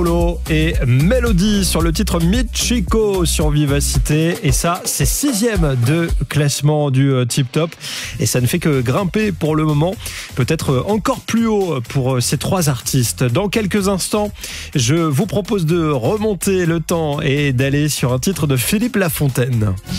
Et Mélodie sur le titre Michiko sur Vivacité. Et ça, c'est 6e de classement du Tip Top. Et ça ne fait que grimper pour le moment. Peut-être encore plus haut pour ces 3 artistes. Dans quelques instants, je vous propose de remonter le temps et d'aller sur un titre de Philippe Lafontaine.